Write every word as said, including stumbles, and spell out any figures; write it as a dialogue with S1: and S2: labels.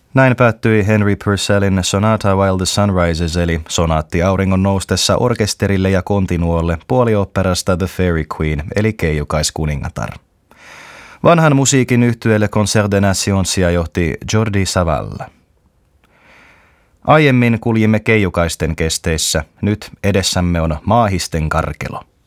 S1: Näin päättyi Henry Purcellin Sonata While the Sun Rises eli sonaatti auringon noustessa orkesterille ja kontinuolle puolioopperasta The Fairy Queen eli Keijukais-kuningatar. Vanhan musiikin yhtyeelle Concert des Nationsia johti Jordi Savall. Aiemmin kuljimme keijukaisten kesteissä, nyt edessämme on maahisten karkelo.